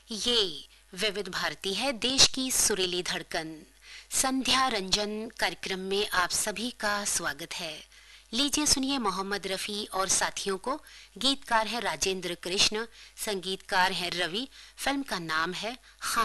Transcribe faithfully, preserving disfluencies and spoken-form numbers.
ये विविध भारती है, देश की सुरीली धड़कन। संध्या रंजन कार्यक्रम में आप सभी का स्वागत है। लीजिए सुनिए मोहम्मद रफ़ी और साथियों को। गीतकार है राजेंद्र कृष्ण, संगीतकार है रवि। फिल्म का नाम है खान